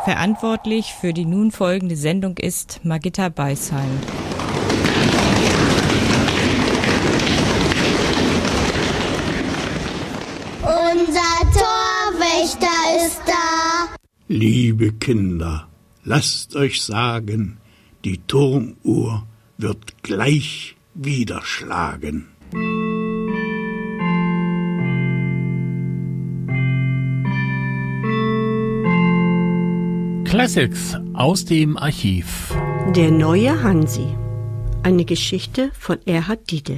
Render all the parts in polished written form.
Verantwortlich für die nun folgende Sendung ist Margitta Beisheim. Unser Torwächter ist da. Liebe Kinder, lasst euch sagen, die Turmuhr wird gleich wieder schlagen. Classics aus dem Archiv. Der neue Hansi. Eine Geschichte von Erhard Diedel.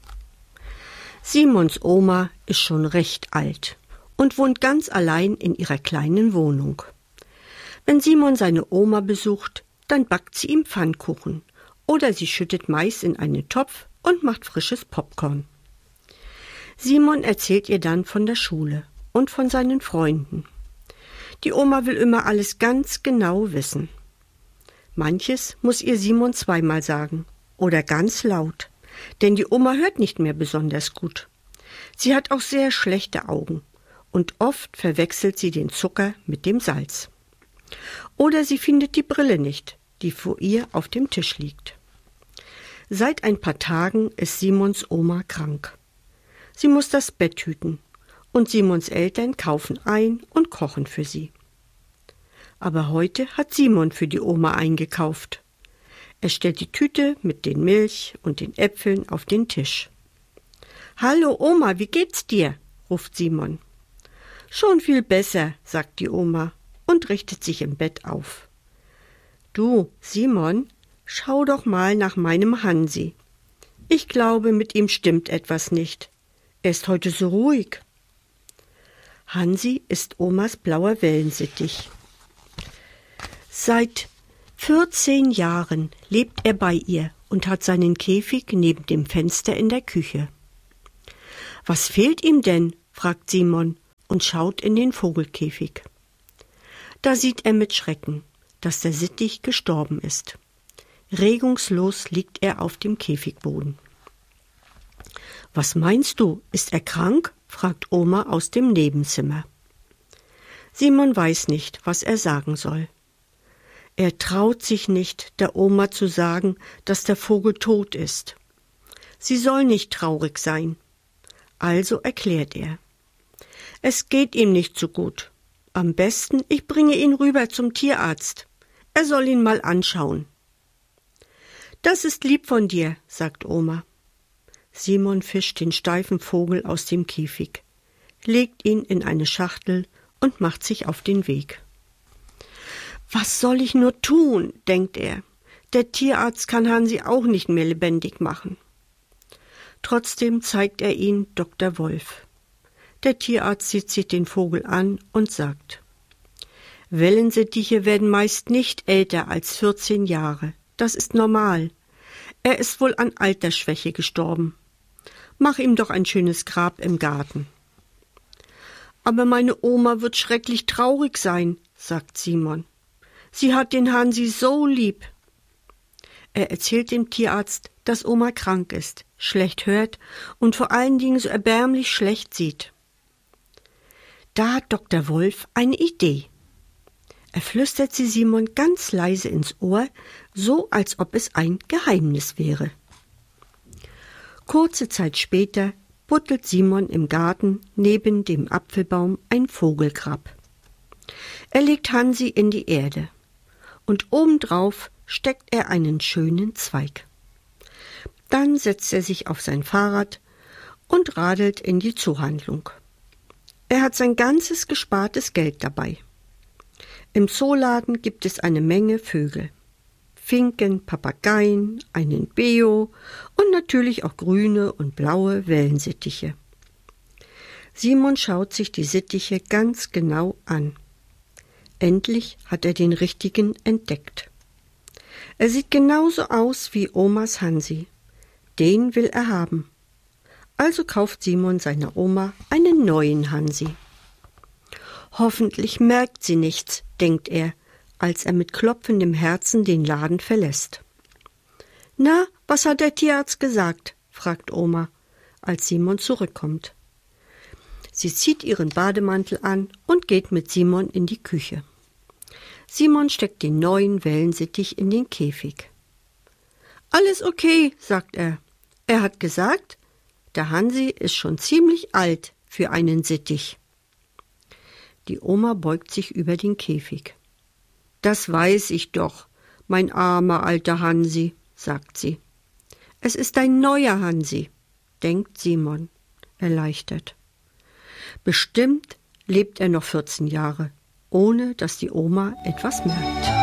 Simons Oma ist schon recht alt und wohnt ganz allein in ihrer kleinen Wohnung. Wenn Simon seine Oma besucht, dann backt sie ihm Pfannkuchen oder sie schüttet Mais in einen Topf und macht frisches Popcorn. Simon erzählt ihr dann von der Schule und von seinen Freunden. Die Oma will immer alles ganz genau wissen. Manches muss ihr Simon zweimal sagen oder ganz laut, denn die Oma hört nicht mehr besonders gut. Sie hat auch sehr schlechte Augen und oft verwechselt sie den Zucker mit dem Salz. Oder sie findet die Brille nicht, die vor ihr auf dem Tisch liegt. Seit ein paar Tagen ist Simons Oma krank. Sie muss das Bett hüten und Simons Eltern kaufen ein und kochen für sie. Aber heute hat Simon für die Oma eingekauft. Er stellt die Tüte mit den Milch und den Äpfeln auf den Tisch. »Hallo Oma, wie geht's dir?« ruft Simon. »Schon viel besser«, sagt die Oma und richtet sich im Bett auf. »Du, Simon, schau doch mal nach meinem Hansi. Ich glaube, mit ihm stimmt etwas nicht. Er ist heute so ruhig.« Hansi ist Omas blauer Wellensittich. Seit 14 Jahren lebt er bei ihr und hat seinen Käfig neben dem Fenster in der Küche. »Was fehlt ihm denn?« fragt Simon und schaut in den Vogelkäfig. Da sieht er mit Schrecken, dass der Sittich gestorben ist. Regungslos liegt er auf dem Käfigboden. »Was meinst du, ist er krank?« fragt Oma aus dem Nebenzimmer. Simon weiß nicht, was er sagen soll. Er traut sich nicht, der Oma zu sagen, dass der Vogel tot ist. Sie soll nicht traurig sein. Also erklärt er. Es geht ihm nicht so gut. Am besten, ich bringe ihn rüber zum Tierarzt. Er soll ihn mal anschauen. »Das ist lieb von dir«, sagt Oma. Simon fischt den steifen Vogel aus dem Käfig, legt ihn in eine Schachtel und macht sich auf den Weg. »Was soll ich nur tun?«, denkt er. »Der Tierarzt kann Hansi auch nicht mehr lebendig machen.« Trotzdem zeigt er ihn Dr. Wolf. Der Tierarzt sieht sich den Vogel an und sagt: »Wellensittiche werden meist nicht älter als 14 Jahre. Das ist normal. Er ist wohl an Altersschwäche gestorben. Mach ihm doch ein schönes Grab im Garten.« »Aber meine Oma wird schrecklich traurig sein«, sagt Simon. »Sie hat den Hansi so lieb.« Er erzählt dem Tierarzt, dass Oma krank ist, schlecht hört und vor allen Dingen so erbärmlich schlecht sieht. Da hat Dr. Wolf eine Idee. Er flüstert sie Simon ganz leise ins Ohr, so als ob es ein Geheimnis wäre. Kurze Zeit später buddelt Simon im Garten neben dem Apfelbaum ein Vogelgrab. Er legt Hansi in die Erde und obendrauf steckt er einen schönen Zweig. Dann setzt er sich auf sein Fahrrad und radelt in die Zoohandlung. Er hat sein ganzes gespartes Geld dabei. Im Zooladen gibt es eine Menge Vögel. Finken, Papageien, einen Beo und natürlich auch grüne und blaue Wellensittiche. Simon schaut sich die Sittiche ganz genau an. Endlich hat er den richtigen entdeckt. Er sieht genauso aus wie Omas Hansi. Den will er haben. Also kauft Simon seiner Oma einen neuen Hansi. Hoffentlich merkt sie nichts, denkt er, als er mit klopfendem Herzen den Laden verlässt. »Na, was hat der Tierarzt gesagt?« fragt Oma, als Simon zurückkommt. Sie zieht ihren Bademantel an und geht mit Simon in die Küche. Simon steckt den neuen Wellensittich in den Käfig. Alles okay, sagt er. Er hat gesagt, der Hansi ist schon ziemlich alt für einen Sittich. Die Oma beugt sich über den Käfig. Das weiß ich doch, mein armer alter Hansi, sagt sie. Es ist ein neuer Hansi, denkt Simon, erleichtert. Bestimmt lebt er noch 14 Jahre, ohne dass die Oma etwas merkt.